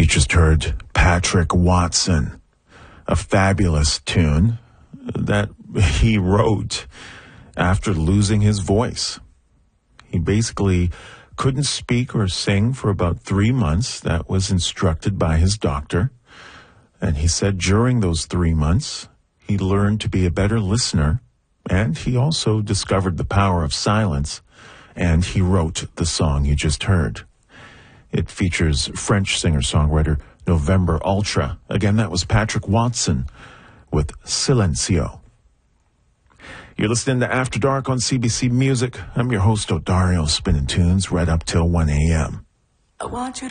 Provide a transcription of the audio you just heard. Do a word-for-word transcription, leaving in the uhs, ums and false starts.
You just heard Patrick Watson, a fabulous tune that he wrote after losing his voice. He basically couldn't speak or sing for about three months. That was instructed by his doctor. And he said during those three months, he learned to be a better listener, and he also discovered the power of silence, and he wrote the song you just heard. It features French singer-songwriter November Ultra. Again, that was Patrick Watson with Silencio. You're listening to After Dark on C B C Music. I'm your host, Odario, spinning tunes right up till one a.m. I want you to